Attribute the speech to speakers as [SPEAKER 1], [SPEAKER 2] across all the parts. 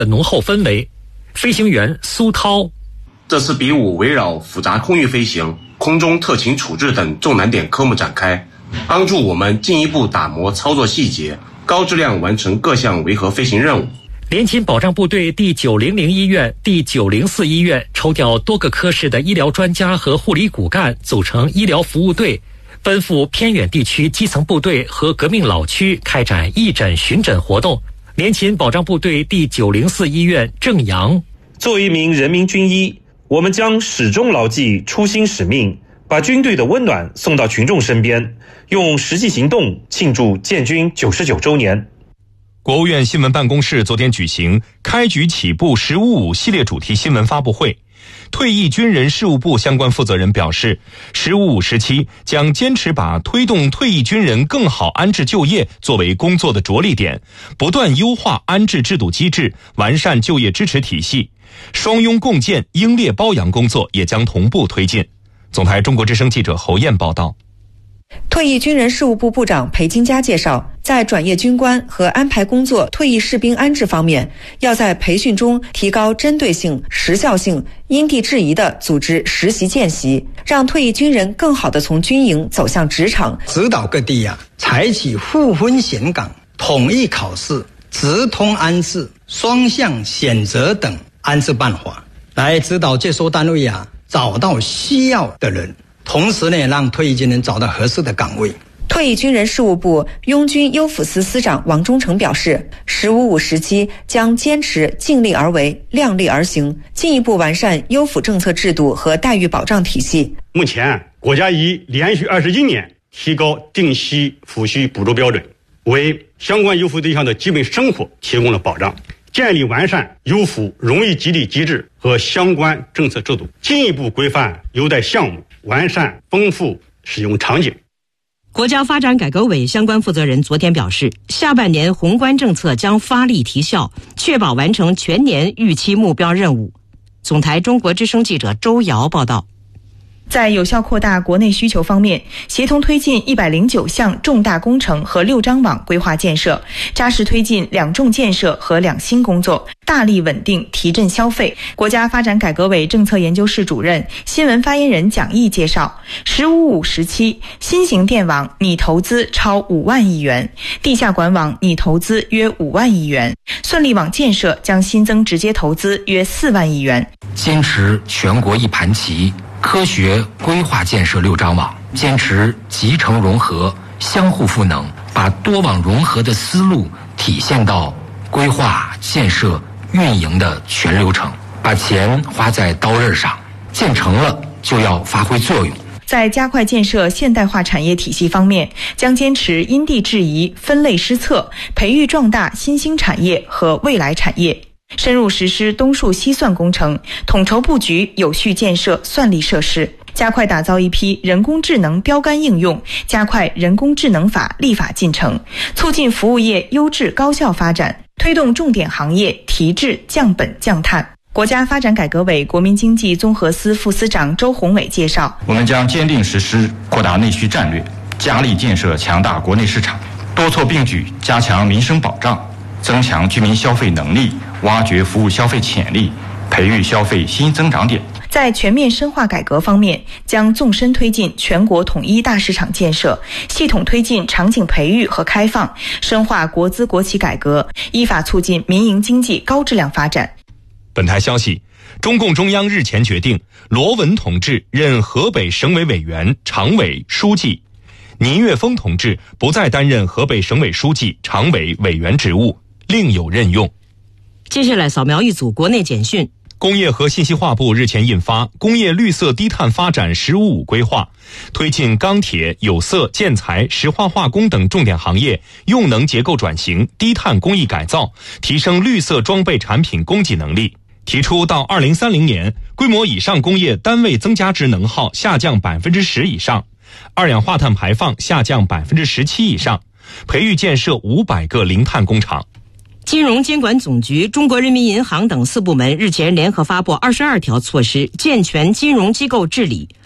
[SPEAKER 1] 的浓厚氛围。飞行员苏涛，
[SPEAKER 2] 这次比武围绕复杂空域飞行、空中特勤处置等重难点科目展开，帮助我们进一步打磨操作细节，高质量完成各项维和飞行任务。
[SPEAKER 1] 联勤保障部队第900医院、第904医院抽调多个科室的医疗专家和护理骨干，组成医疗服务队，奔赴偏远地区基层部队和革命老区开展义诊巡诊活动。联勤保障部队第904医院郑阳，
[SPEAKER 3] 作为一名人民军医，我们将始终牢记初心使命，把军队的温暖送到群众身边，用实际行动庆祝建军99周年。
[SPEAKER 4] 国务院新闻办公室昨天举行开局起步“15.5”系列主题新闻发布会。退役军人事务部相关负责人表示，“15.5”时期将坚持把推动退役军人更好安置就业作为工作的着力点，不断优化安置制度机制，完善就业支持体系。双拥共建、英烈褒扬工作也将同步推进。总台中国之声记者侯燕报道。
[SPEAKER 5] 退役军人事务部部长裴金佳介绍，在转业军官和安排工作退役士兵安置方面，要在培训中提高针对性、时效性，因地制宜地组织实习见习，让退役军人更好地从军营走向职场。
[SPEAKER 6] 指导各地采取互分选岗、统一考试、直通安置、双向选择等安置办法，来指导接收单位找到需要的人，同时让退役军人找到合适的岗位。
[SPEAKER 5] 退役军人事务部拥军优抚司司长王忠诚表示，“15.5”时期将坚持尽力而为、量力而行，进一步完善优抚政策制度和待遇保障体系。
[SPEAKER 7] 目前，国家已连续21年提高定期抚恤补助标准，为相关优抚对象的基本生活提供了保障，建立完善优抚荣誉激励机制和相关政策制度，进一步规范优待项目，完善丰富使用场景。
[SPEAKER 8] 国家发展改革委相关负责人昨天表示，下半年宏观政策将发力提效，确保完成全年预期目标任务。总台中国之声记者周瑶报道。
[SPEAKER 9] 在有效扩大国内需求方面，协同推进109项重大工程和6张网规划建设，扎实推进2重建设和2新工作，大力稳定提振消费。国家发展改革委政策研究室主任、新闻发言人蒋毅介绍，“15.5”时期，新型电网拟投资超5万亿元，地下管网拟投资约5万亿元，算力网建设将新增直接投资约4万亿元。
[SPEAKER 10] 坚持全国一盘棋，科学规划建设6张网，坚持集成融合、相互赋能，把多网融合的思路体现到规划、建设、运营的全流程，把钱花在刀刃上，建成了就要发挥作用。
[SPEAKER 9] 在加快建设现代化产业体系方面，将坚持因地制宜、分类施策，培育壮大新兴产业和未来产业。深入实施东数西算工程，统筹布局有序建设算力设施，加快打造一批人工智能标杆应用，加快人工智能法立法进程，促进服务业优质高效发展，推动重点行业提质降本降碳。国家发展改革委国民经济综合司副司长周宏伟介绍，
[SPEAKER 11] 我们将坚定实施扩大内需战略，加力建设强大国内市场，多措并举加强民生保障，增强居民消费能力，挖掘服务消费潜力，培育消费新增长点。
[SPEAKER 9] 在全面深化改革方面，将纵深推进全国统一大市场建设，系统推进场景培育和开放，深化国资国企改革，依法促进民营经济高质量发展。
[SPEAKER 4] 本台消息，中共中央日前决定，罗文同志任河北省委委员、常委、书记，倪岳峰同志不再担任河北省委书记、常委、委员职务，另有任用。
[SPEAKER 8] 接下来扫描一组国内简讯。
[SPEAKER 4] 工业和信息化部日前印发《工业绿色低碳发展15.5规划》，推进钢铁、有色、建材、石化化工等重点行业用能结构转型、低碳工艺改造，提升绿色装备产品供给能力。提出到2030年，规模以上工业单位增加值能耗下降10%以上，二氧化碳排放下降17%以上，培育建设500个零碳工厂。
[SPEAKER 8] 金融监管总局、中国人民银行等4部门日前联合发布22条措施，健全金融机构治理。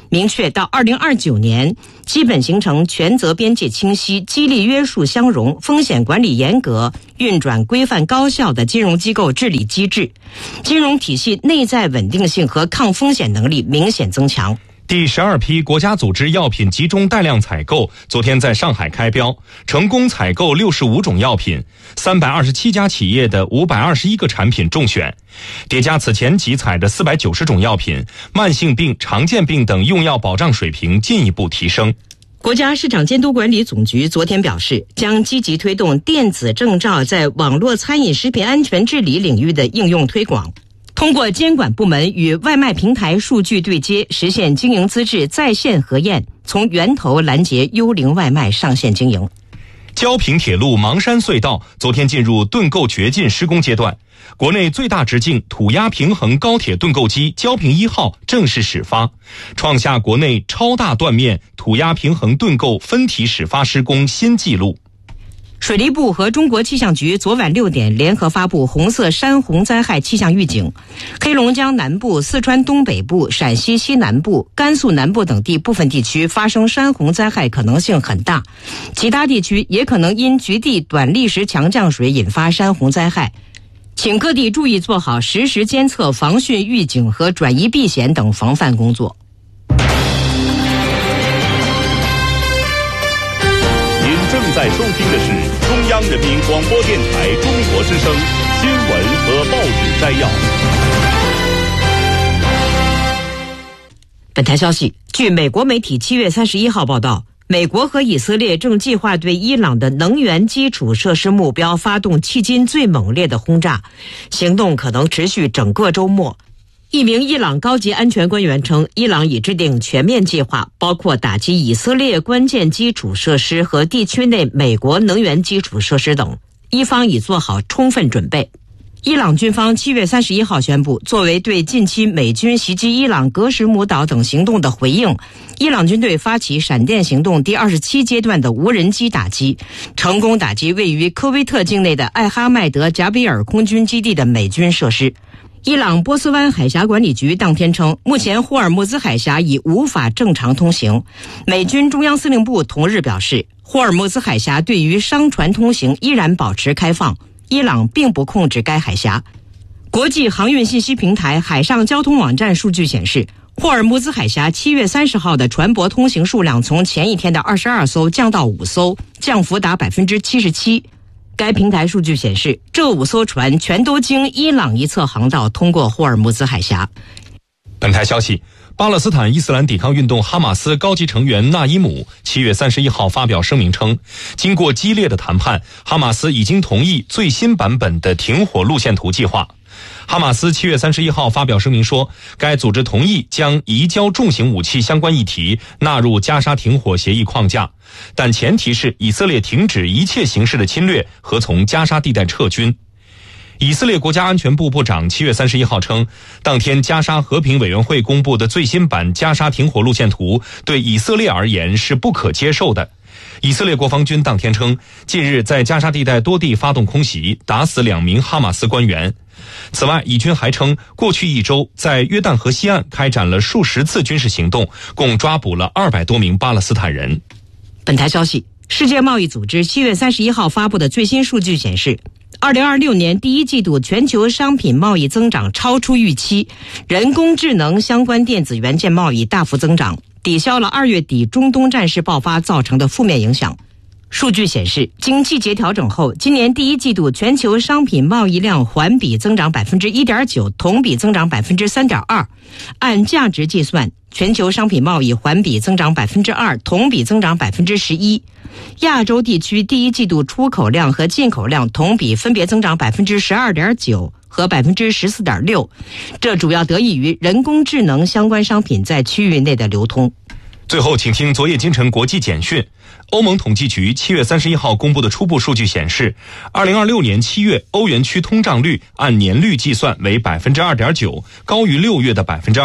[SPEAKER 8] 明确到2029年基本形成权责边界清晰、激励约束相容、风险管理严格、运转规范高效的金融机构治理机制，金融体系内在稳定性和抗风险能力明显增强。
[SPEAKER 4] 第12批国家组织药品集中带量采购昨天在上海开标，成功采购65种药品，327家企业的521个产品中选，叠加此前集采的490种药品，慢性病、常见病等用药保障水平进一步提升。
[SPEAKER 8] 国家市场监督管理总局昨天表示，将积极推动电子证照在网络餐饮食品安全治理领域的应用推广，通过监管部门与外卖平台数据对接，实现经营资质在线核验，从源头拦截幽灵外卖上线经营。
[SPEAKER 4] 焦平铁路芒山隧道昨天进入盾构掘进施工阶段，国内最大直径土压平衡高铁盾构机焦平1号正式始发，创下国内超大断面土压平衡盾构分体始发施工新纪录。
[SPEAKER 8] 水利部和中国气象局昨晚6点联合发布红色山洪灾害气象预警，黑龙江南部、四川东北部、陕西西南部、甘肃南部等地部分地区发生山洪灾害可能性很大，其他地区也可能因局地短砾石强降水引发山洪灾害，请各地注意做好实时监测、防汛预警和转移避险等防范工作。
[SPEAKER 12] 正在收听的是中央人民广播电台中国之声新闻和报纸摘要。
[SPEAKER 8] 本台消息，据美国媒体7月31号报道，美国和以色列正计划对伊朗的能源基础设施目标发动迄今最猛烈的轰炸，行动可能持续整个周末。一名伊朗高级安全官员称，伊朗已制定全面计划，包括打击以色列关键基础设施和地区内美国能源基础设施等，伊方已做好充分准备。伊朗军方7月31号宣布，作为对近期美军袭击伊朗格什姆岛等行动的回应，伊朗军队发起闪电行动第27阶段的无人机打击，成功打击位于科威特境内的艾哈迈德贾比尔空军基地的美军设施。伊朗波斯湾海峡管理局当天称，目前霍尔木兹海峡已无法正常通行。美军中央司令部同日表示，霍尔木兹海峡对于商船通行依然保持开放，伊朗并不控制该海峡。国际航运信息平台海上交通网站数据显示，霍尔木兹海峡7月30号的船舶通行数量从前一天的22艘降到5艘，降幅达 77%。该平台数据显示，这5艘船全都经伊朗一侧航道通过霍尔木兹海峡。
[SPEAKER 4] 本台消息，巴勒斯坦伊斯兰抵抗运动哈马斯高级成员纳伊姆7月31号发表声明称，经过激烈的谈判，哈马斯已经同意最新版本的停火路线图计划。哈马斯7月31号发表声明说，该组织同意将移交重型武器相关议题纳入加沙停火协议框架，但前提是以色列停止一切形式的侵略和从加沙地带撤军。以色列国家安全部部长7月31号称，当天加沙和平委员会公布的最新版加沙停火路线图对以色列而言是不可接受的。以色列国防军当天称，近日在加沙地带多地发动空袭，打死2名哈马斯官员。此外，以军还称，过去1周在约旦河西岸开展了数十次军事行动，共抓捕了200多名巴勒斯坦人。
[SPEAKER 8] 本台消息，世界贸易组织7月31号发布的最新数据显示，2026年第一季度全球商品贸易增长超出预期，人工智能相关电子元件贸易大幅增长，抵消了2月底中东战事爆发造成的负面影响。数据显示，经季节调整后，今年第一季度全球商品贸易量环比增长 1.9%， 同比增长 3.2%。按价值计算，全球商品贸易环比增长 2%， 同比增长 11%。亚洲地区第一季度出口量和进口量同比分别增长 12.9% 和 14.6%， 这主要得益于人工智能相关商品在区域内的流通。
[SPEAKER 4] 最后，请听昨夜今晨国际简讯。欧盟统计局7月31号公布的初步数据显示，2026年7月欧元区通胀率按年率计算为 2.9%， 高于6月的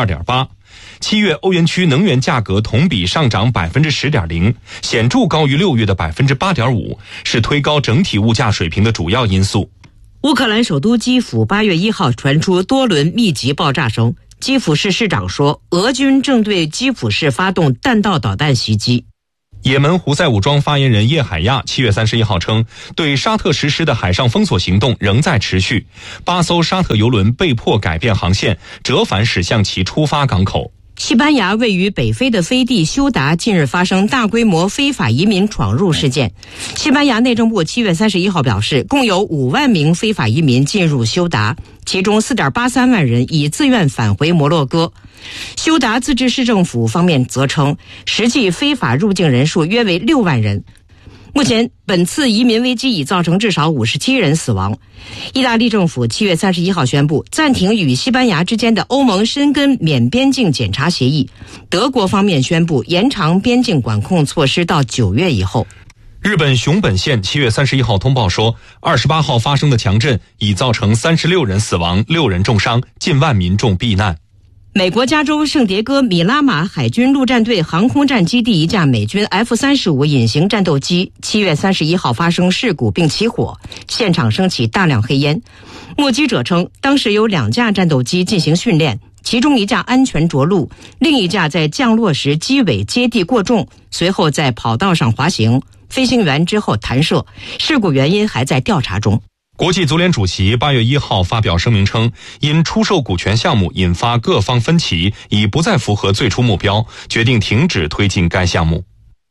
[SPEAKER 4] 2.8%。7月欧元区能源价格同比上涨 10.0%， 显著高于6月的 8.5%， 是推高整体物价水平的主要因素。
[SPEAKER 8] 乌克兰首都基辅8月1号传出多轮密集爆炸声， 基辅市市长说，俄军正对基辅市发动弹道导弹袭击。
[SPEAKER 4] 也门胡塞武装发言人叶海亚7月31号称，对沙特实施的海上封锁行动仍在持续，8艘沙特油轮被迫改变航线，折返驶向其出发港口。
[SPEAKER 8] 西班牙位于北非的飞地休达近日发生大规模非法移民闯入事件。西班牙内政部7月31号表示，共有5万名非法移民进入休达，其中 4.83 万人已自愿返回摩洛哥。休达自治市政府方面则称，实际非法入境人数约为6万人。目前，本次移民危机已造成至少57人死亡。意大利政府7月31号宣布暂停与西班牙之间的欧盟申根免边境检查协议。德国方面宣布延长边境管控措施到9月以后。
[SPEAKER 4] 日本熊本县7月31号通报说，28号发生的强震已造成36人死亡，6人重伤，近万民众避难。
[SPEAKER 8] 美国加州圣迭戈米拉马海军陆战队航空战基地一架美军 F-35 隐形战斗机7月31号发生事故并起火，现场升起大量黑烟。目击者称，当时有2架战斗机进行训练，其中一架安全着陆，另一架在降落时机尾接地过重，随后在跑道上滑行，飞行员之后弹射，事故原因还在调查中。
[SPEAKER 4] 国际足联主席8月1号发表声明称，因出售股权项目引发各方分歧，已不再符合最初目标，决定停止推进该项目。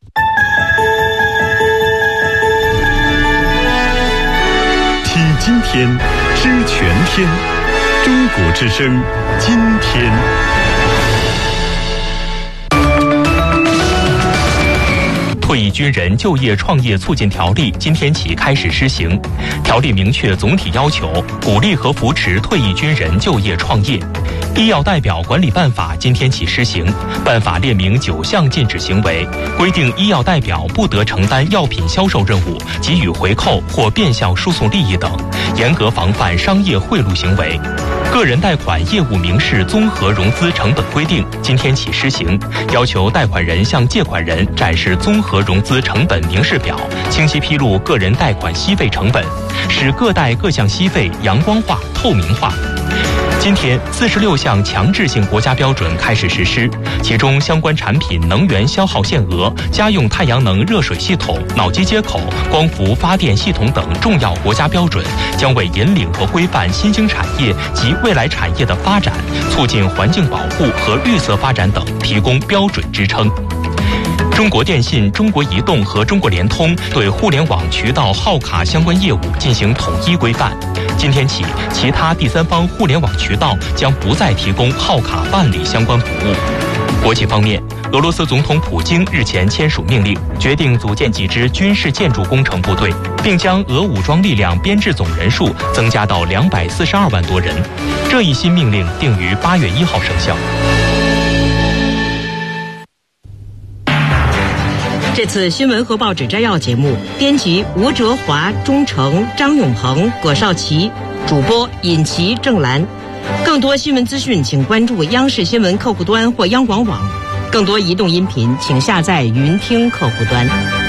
[SPEAKER 12] 听今天，知全天，中国之声，今天。
[SPEAKER 13] 退役军人就业创业促进条例今天起开始施行。条例明确总体要求，鼓励和扶持退役军人就业创业。医药代表管理办法今天起施行，办法列明9项禁止行为，规定医药代表不得承担药品销售任务、给予回扣或变相输送利益等，严格防范商业贿赂行为。个人贷款业务明示综合融资成本规定今天起施行，要求贷款人向借款人展示综合融资成本明示表，清晰披露个人贷款息费成本，使各贷各项息费阳光化、透明化。今天，46项强制性国家标准开始实施，其中相关产品能源消耗限额、家用太阳能热水系统、脑机接口、光伏发电系统等重要国家标准，将为引领和规范新兴产业及未来产业的发展，促进环境保护和绿色发展等提供标准支撑。中国电信、中国移动和中国联通对互联网渠道号卡相关业务进行统一规范。今天起，其他第三方互联网渠道将不再提供号卡办理相关服务。国际方面，俄罗斯总统普京日前签署命令，决定组建几支军事建筑工程部队，并将俄武装力量编制总人数增加到242万多人。这一新命令定于8月1号生效。
[SPEAKER 8] 这次新闻和报纸摘要节目，编辑吴哲华、钟诚、张永鹏、葛少奇，主播尹琪、郑兰。更多新闻资讯，请关注央视新闻客户端或央广网。更多移动音频，请下载云听客户端。